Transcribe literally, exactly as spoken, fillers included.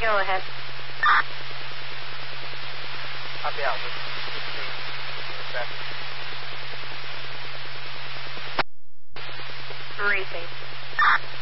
Go ahead. I'll be out with fifteen. Briefing.